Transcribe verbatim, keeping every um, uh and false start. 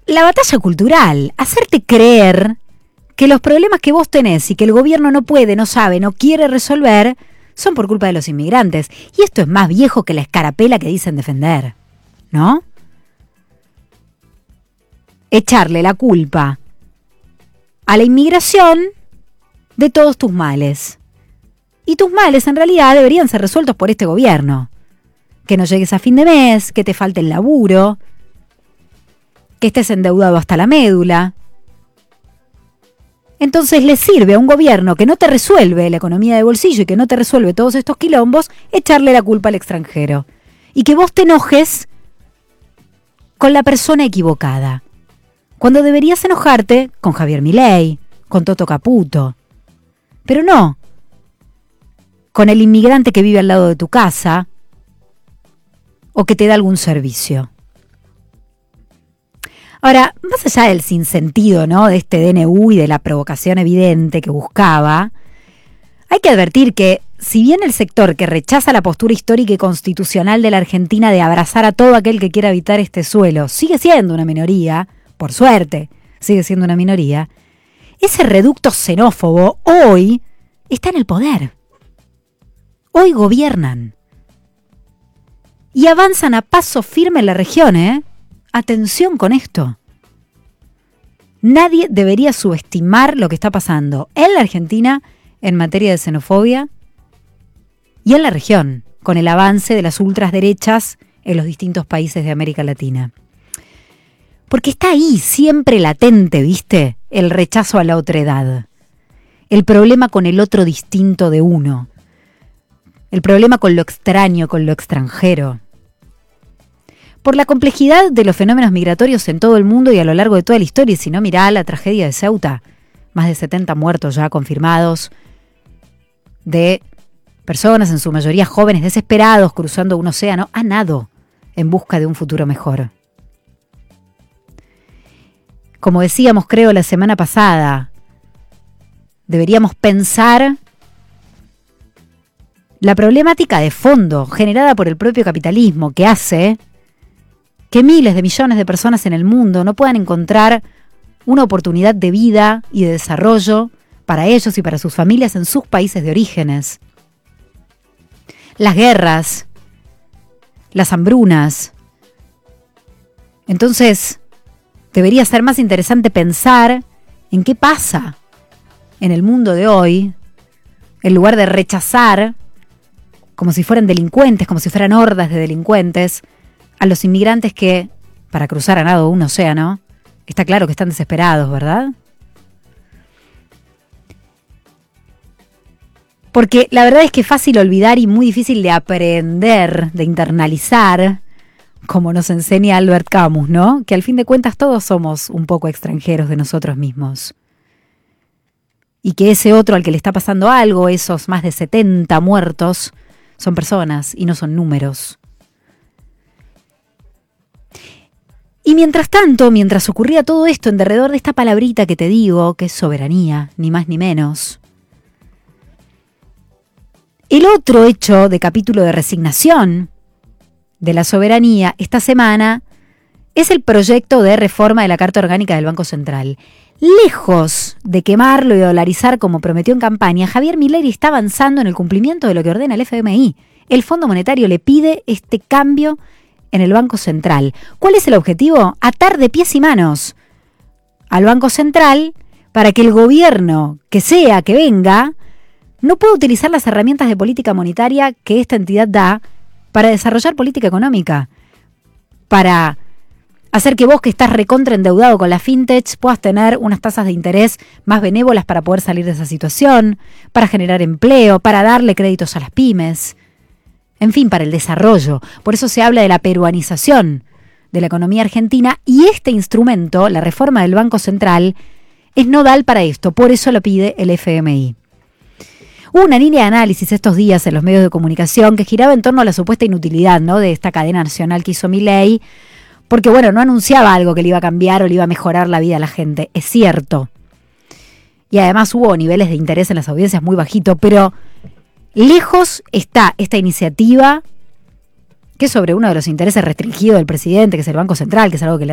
la batalla cultural, hacerte creer que los problemas que vos tenés y que el gobierno no puede, no sabe, no quiere resolver, son por culpa de los inmigrantes. Y esto es más viejo que la escarapela que dicen defender, ¿no? Echarle la culpa a la inmigración de todos tus males. Y tus males en realidad deberían ser resueltos por este gobierno. Que no llegues a fin de mes, que te falte el laburo, que estés endeudado hasta la médula. Entonces le sirve a un gobierno que no te resuelve la economía de bolsillo y que no te resuelve todos estos quilombos, echarle la culpa al extranjero. Y que vos te enojes con la persona equivocada. Cuando deberías enojarte con Javier Milei, con Toto Caputo. Pero no con el inmigrante que vive al lado de tu casa o que te da algún servicio. Ahora, más allá del sinsentido, ¿no?, de este D N U y de la provocación evidente que buscaba, hay que advertir que, si bien el sector que rechaza la postura histórica y constitucional de la Argentina de abrazar a todo aquel que quiera habitar este suelo, sigue siendo una minoría, por suerte, sigue siendo una minoría, ese reducto xenófobo hoy está en el poder. Hoy gobiernan. Y avanzan a paso firme en la región, ¿eh? Atención con esto. Nadie debería subestimar lo que está pasando en la Argentina en materia de xenofobia y en la región, con el avance de las ultraderechas en los distintos países de América Latina. Porque está ahí, siempre latente, ¿viste? El rechazo a la otredad. El problema con el otro distinto de uno. El problema con lo extraño, con lo extranjero. Por la complejidad de los fenómenos migratorios en todo el mundo y a lo largo de toda la historia, y si no, mirá la tragedia de Ceuta. Más de setenta muertos ya confirmados de personas, en su mayoría jóvenes, desesperados, cruzando un océano a nado en busca de un futuro mejor. Como decíamos, creo, la semana pasada, deberíamos pensar la problemática de fondo generada por el propio capitalismo que hace que miles de millones de personas en el mundo no puedan encontrar una oportunidad de vida y de desarrollo para ellos y para sus familias en sus países de orígenes. Las guerras, las hambrunas. Entonces, debería ser más interesante pensar en qué pasa en el mundo de hoy, en lugar de rechazar, como si fueran delincuentes, como si fueran hordas de delincuentes, a los inmigrantes que, para cruzar a nado un océano, está claro que están desesperados, ¿verdad? Porque la verdad es que es fácil olvidar y muy difícil de aprender, de internalizar, como nos enseña Albert Camus, ¿no? Que al fin de cuentas todos somos un poco extranjeros de nosotros mismos. Y que ese otro al que le está pasando algo, esos más de setenta muertos, son personas y no son números. Y mientras tanto, mientras ocurría todo esto en derredor de esta palabrita que te digo, que es soberanía, ni más ni menos, el otro hecho de capítulo de resignación de la soberanía esta semana es el proyecto de reforma de la Carta Orgánica del Banco Central. Lejos de quemarlo y dolarizar como prometió en campaña, Javier Milei está avanzando en el cumplimiento de lo que ordena el F M I. El Fondo Monetario le pide este cambio en el Banco Central. ¿Cuál es el objetivo? Atar de pies y manos al Banco Central para que el gobierno, que sea, que venga, no pueda utilizar las herramientas de política monetaria que esta entidad da para desarrollar política económica, para hacer que vos, que estás recontra endeudado con la fintech, puedas tener unas tasas de interés más benévolas para poder salir de esa situación, para generar empleo, para darle créditos a las pymes, en fin, para el desarrollo. Por eso se habla de la peruanización de la economía argentina, y este instrumento, la reforma del Banco Central, es nodal para esto, por eso lo pide el F M I. Hubo una línea de análisis estos días en los medios de comunicación que giraba en torno a la supuesta inutilidad, ¿no?, de esta cadena nacional que hizo Milei, porque, bueno, no anunciaba algo que le iba a cambiar o le iba a mejorar la vida a la gente. Es cierto. Y además hubo niveles de interés en las audiencias muy bajitos, pero lejos está esta iniciativa que es sobre uno de los intereses restringidos del presidente, que es el Banco Central, que es algo que le